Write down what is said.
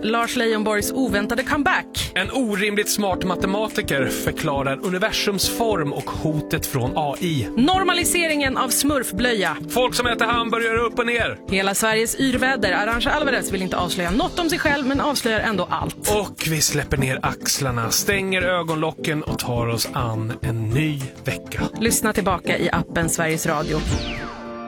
Lars Leijonborgs oväntade comeback. En orimligt smart matematiker förklarar universums form och hotet från AI. Normaliseringen av smurfblöja. Folk som äter hamburgare upp och ner. Hela Sveriges yrväder. Arantxa Alvarez vill inte avslöja något om sig själv men avslöjar ändå allt. Och vi släpper ner axlarna, stänger ögonlocken och tar oss an en ny vecka. Lyssna tillbaka i appen Sveriges Radio.